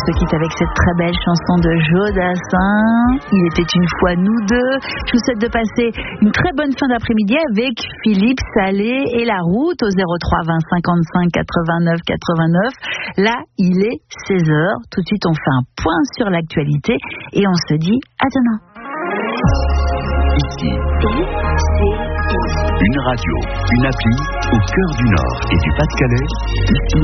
se quitte avec cette très belle chanson de Jodassin. Il était une fois nous deux. Je vous souhaite de passer une très bonne fin d'après-midi avec Philippe Salé et la route au 03 20 55 89 89. Là, il est 16h. Tout de suite, on fait un point sur l'actualité et on se dit à demain. Ici, une radio, une appli au cœur du Nord et du Pas-de-Calais. Ici.